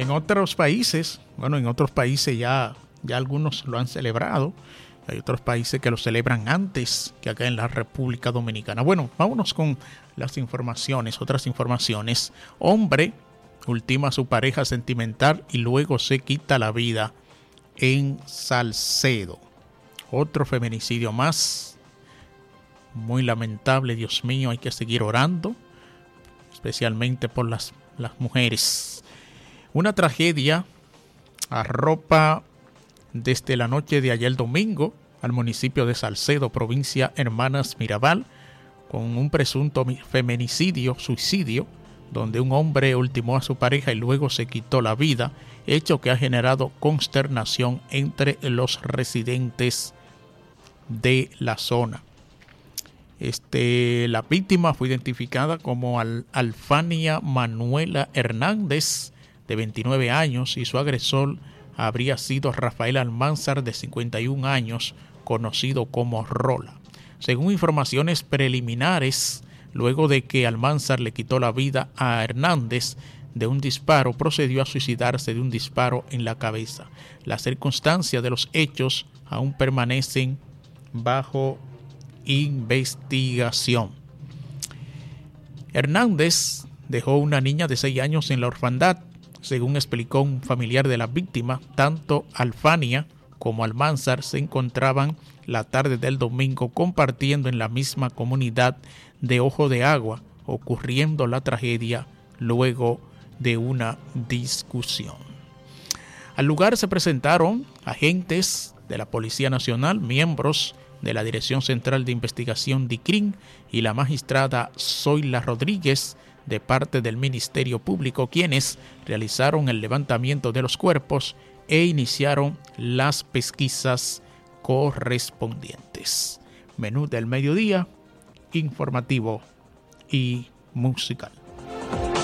en otros países, ya algunos lo han celebrado. Hay otros países que lo celebran antes que acá en la República Dominicana. Bueno, vámonos con las informaciones, otras informaciones. Hombre ultima a su pareja sentimental y luego se quita la vida en Salcedo. Otro feminicidio más. Muy lamentable, Dios mío, hay que seguir orando, especialmente por las mujeres. Una tragedia arropa desde la noche de ayer domingo al municipio de Salcedo, provincia Hermanas Mirabal, con un presunto suicidio, donde un hombre ultimó a su pareja y luego se quitó la vida, hecho que ha generado consternación entre los residentes de la zona. La víctima fue identificada como Alfania Manuela Hernández, de 29 años, y su agresor habría sido Rafael Almanzar, de 51 años, conocido como Rola. Según informaciones preliminares, luego de que Almanzar le quitó la vida a Hernández de un disparo, procedió a suicidarse de un disparo en la cabeza. Las circunstancias de los hechos aún permanecen bajo investigación. Hernández dejó una niña de 6 años en la orfandad, según explicó un familiar de la víctima. Tanto Alfania como Almanzar se encontraban la tarde del domingo compartiendo en la misma comunidad de Ojo de Agua, ocurriendo la tragedia luego de una discusión. Al lugar se presentaron agentes de la Policía Nacional, miembros de la Dirección Central de Investigación DICRIN y la magistrada Zoila Rodríguez de parte del Ministerio Público, quienes realizaron el levantamiento de los cuerpos e iniciaron las pesquisas correspondientes. Menú del mediodía, informativo y musical.